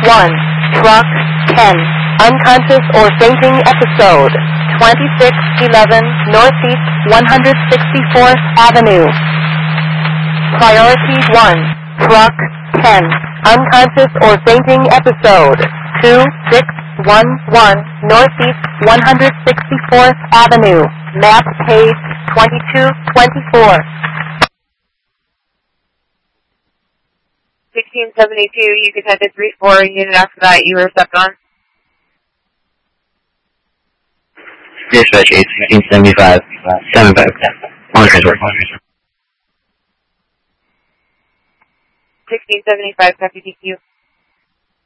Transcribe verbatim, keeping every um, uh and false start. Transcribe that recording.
one. Truck ten. Unconscious or fainting episode. twenty-six eleven Northeast one hundred sixty-fourth Avenue. Priority one. Truck ten. Unconscious or fainting episode. two six one one Northeast one hundred sixty-fourth Avenue. Map page twenty-two twenty-four. sixteen seventy-two, you can head to three four, unit after that, you were stepped on. Dispatch eight sixteen seventy-five, seven five, on transport. sixteen seventy-five, copy D Q.